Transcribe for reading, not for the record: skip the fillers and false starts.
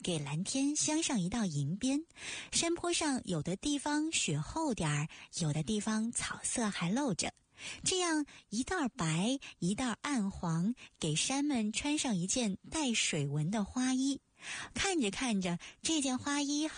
给蓝天镶上一道银边。山坡上有的地方雪厚点儿，有的地方草色还露着，这样一道白一道暗黄，给山们穿上一件带水纹的花衣。看着看着，这件花衣